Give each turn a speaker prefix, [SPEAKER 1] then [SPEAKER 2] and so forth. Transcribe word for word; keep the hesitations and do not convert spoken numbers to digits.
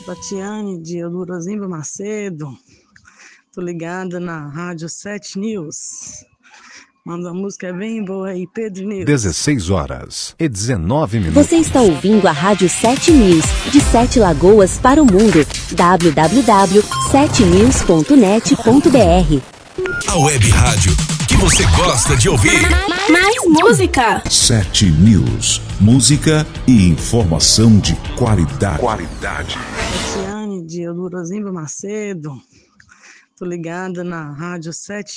[SPEAKER 1] Tatiane de Eudorozimba Macedo. Tô ligada na Rádio sete News. Manda uma música bem boa aí, Pedro News.
[SPEAKER 2] dezesseis horas e dezenove minutos.
[SPEAKER 3] Você está ouvindo a Rádio sete News, de Sete Lagoas para o mundo. w w w ponto sete news ponto net ponto b r.
[SPEAKER 4] A web rádio que você gosta de ouvir.
[SPEAKER 5] Mais música.
[SPEAKER 6] sete News. Música e informação de qualidade. Qualidade.
[SPEAKER 1] Tatiane de Eudorozimba Macedo. Tô ligada na Rádio sete